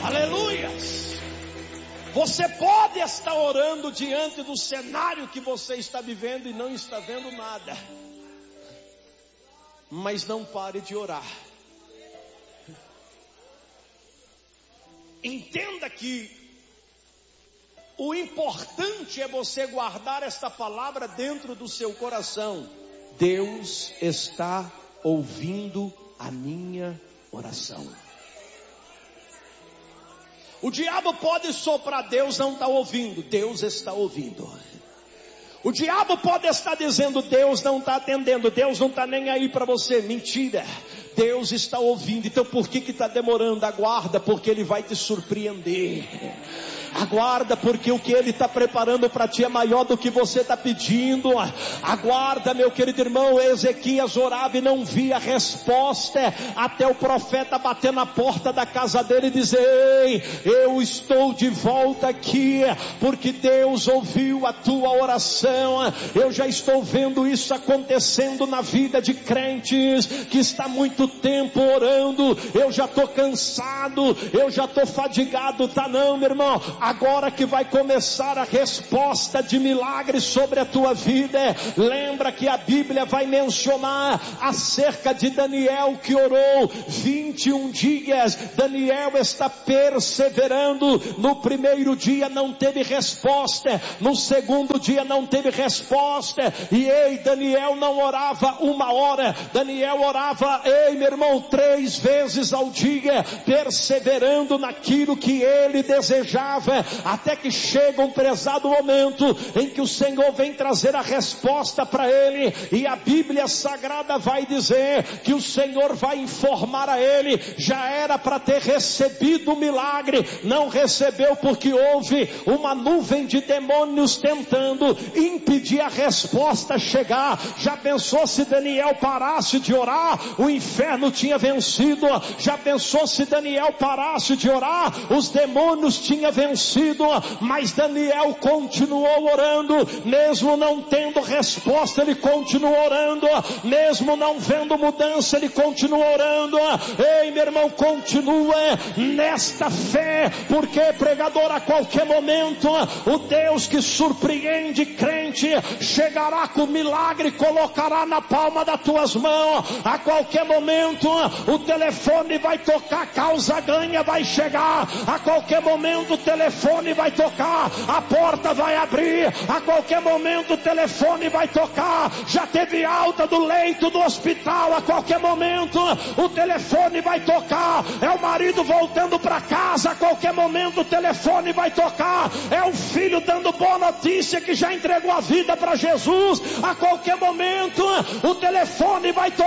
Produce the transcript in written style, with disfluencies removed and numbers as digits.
Aleluias. Você pode estar orando diante do cenário que você está vivendo e não está vendo nada, mas não pare de orar. Entenda que o importante é você guardar esta palavra dentro do seu coração. Deus está ouvindo a minha oração. O diabo pode soprar, Deus não está ouvindo. Deus está ouvindo. O diabo pode estar dizendo, Deus não está atendendo, Deus não está nem aí para você. Mentira, Deus está ouvindo. Então por que está demorando? Aguarda, porque Ele vai te surpreender. Aguarda, porque o que Ele está preparando para ti é maior do que você está pedindo. Aguarda, meu querido irmão. Ezequias orava e não via resposta, até o profeta bater na porta da casa dele e dizer, ei, eu estou de volta aqui, porque Deus ouviu a tua oração. Eu já estou vendo isso acontecendo na vida de crentes que está muito tempo orando. Eu já estou cansado, eu já estou fadigado. Tá não, meu irmão, agora que vai começar a resposta de milagres sobre a tua vida. Lembra que a Bíblia vai mencionar acerca de Daniel, que orou 21 dias. Daniel está perseverando. No primeiro dia não teve resposta, no segundo dia não teve resposta. E Daniel não orava 1 hora, Daniel orava, meu irmão, 3 vezes ao dia, perseverando naquilo que ele desejava, até que chega um prezado momento em que o Senhor vem trazer a resposta para ele. E a Bíblia Sagrada vai dizer que o Senhor vai informar a ele, já era para ter recebido o milagre, não recebeu porque houve uma nuvem de demônios tentando impedir a resposta chegar. Já pensou se Daniel parasse de orar, o inferno tinha vencido? Já pensou se Daniel parasse de orar, os demônios tinham vencido? Mas Daniel continuou orando, mesmo não tendo resposta, ele continuou orando, mesmo não vendo mudança, ele continuou orando. Ei, meu irmão, continua nesta fé, porque pregador, a qualquer momento o Deus que surpreende crente chegará com milagre, colocará na palma das tuas mãos. A qualquer momento o telefone vai tocar, causa ganha vai chegar. A qualquer momento o telefone vai tocar, a porta vai abrir. A qualquer momento o telefone vai tocar. Já teve alta do leito do hospital, a qualquer momento o telefone vai tocar. É o marido voltando para casa, a qualquer momento o telefone vai tocar. É o filho dando boa notícia que já entregou a vida para Jesus, a qualquer momento o telefone vai tocar.